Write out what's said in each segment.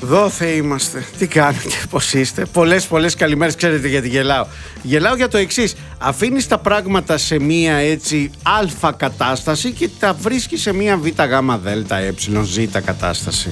Δόθε είμαστε. Τι κάνετε, πώς είστε? Πολλές καλημέρες. Ξέρετε γιατί γελάω? Γελάω για το εξής. Αφήνεις τα πράγματα σε μία έτσι αλφα κατάσταση και τα βρίσκεις σε μία β γ δ ζ κατάσταση.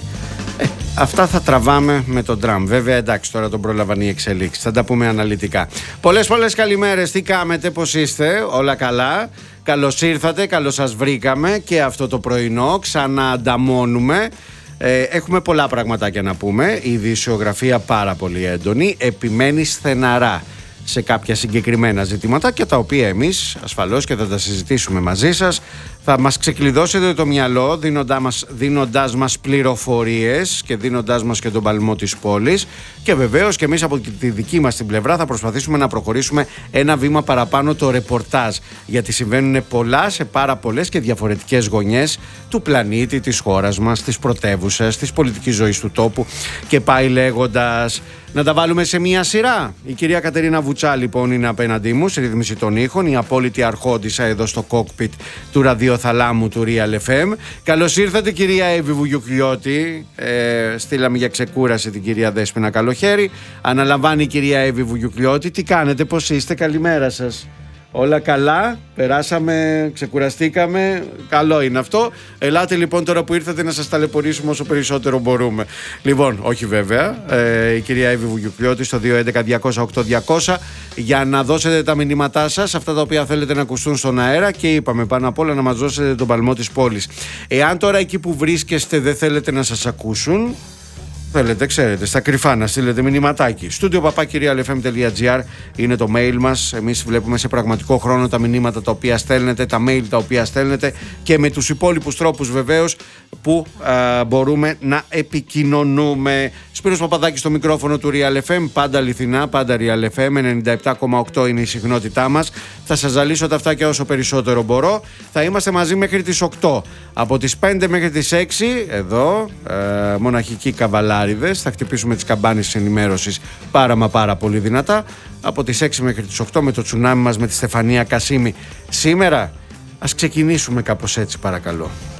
Αυτά θα τραβάμε με τον τραμ. Βέβαια, εντάξει, τώρα τον πρόλαβαν οι εξελίξεις. Θα τα πούμε αναλυτικά. Πολλές καλημέρες. Τι κάνετε, πώς είστε? Όλα καλά? Καλώς ήρθατε, καλώς σας βρήκαμε και αυτό το πρωινό. Ξαναανταμώνουμε. Έχουμε πολλά πραγματάκια να πούμε. Η ειδησιογραφία πάρα πολύ έντονη. Επιμένει στεναρά σε κάποια συγκεκριμένα ζητήματα και τα οποία εμείς ασφαλώς και θα τα συζητήσουμε μαζί σας. Θα μας ξεκλειδώσετε το μυαλό δίνοντάς μας πληροφορίες και δίνοντάς μας και τον παλμό της πόλης, και βεβαίως και εμείς από τη δική μας την πλευρά θα προσπαθήσουμε να προχωρήσουμε ένα βήμα παραπάνω το ρεπορτάζ, γιατί συμβαίνουν πολλά σε πάρα πολλές και διαφορετικές γωνιές του πλανήτη, της χώρας μας, της πρωτεύουσας, της πολιτικής ζωής του τόπου και πάει λέγοντας. Να τα βάλουμε σε μία σειρά. Η κυρία Κατερίνα Βουτσά λοιπόν είναι απέναντί μου στη ρύθμιση των ήχων, η απόλυτη αρχόντισσα εδώ στο κόκπιτ του ραδιοθαλάμου του Real FM. Καλώς ήρθατε κυρία Εύη Βουγιουκλιώτη. Στείλαμε για ξεκούραση την κυρία Δέσποινα Καλοχέρη. Αναλαμβάνει η κυρία Εύη Βουγιουκλιώτη. Τι κάνετε, πώς είστε? Καλημέρα σας. Όλα καλά, περάσαμε, ξεκουραστήκαμε, καλό είναι αυτό. Ελάτε λοιπόν τώρα που ήρθατε να σας ταλαιπωρήσουμε όσο περισσότερο μπορούμε. Λοιπόν, όχι βέβαια, η κυρία Εύη Βουγιουκλιώτη στο 211-200-8200 για να δώσετε τα μηνύματά σας, αυτά τα οποία θέλετε να ακουστούν στον αέρα, και είπαμε πάνω απ' όλα να μας δώσετε τον παλμό της πόλης. Εάν τώρα εκεί που βρίσκεστε δεν θέλετε να σας ακούσουν, θέλετε, ξέρετε, στα κρυφά να στείλετε μηνυματάκι. studio@realfm.gr είναι το mail μας. Εμείς βλέπουμε σε πραγματικό χρόνο τα μηνύματα τα οποία στέλνετε, τα mail τα οποία στέλνετε και με τους υπόλοιπους τρόπους βεβαίως που μπορούμε να επικοινωνούμε. Σπύρος Παπαδάκης στο μικρόφωνο του Real FM, πάντα αληθινά, πάντα Real FM, 97,8 είναι η συχνότητά μας. Θα σας ζαλίσω τα αυτάκια όσο περισσότερο μπορώ. Θα είμαστε μαζί μέχρι τις 8. Από τις 5 μέχρι τις 6, εδώ, μοναχικοί καβαλάριδες, θα χτυπήσουμε τις καμπάνες της ενημέρωσης πάρα πολύ δυνατά. Από τις 6 μέχρι τις 8 με το τσουνάμι μας με τη Στεφανία Κασίμη. Σήμερα ας ξεκινήσουμε κάπως έτσι, παρακαλώ.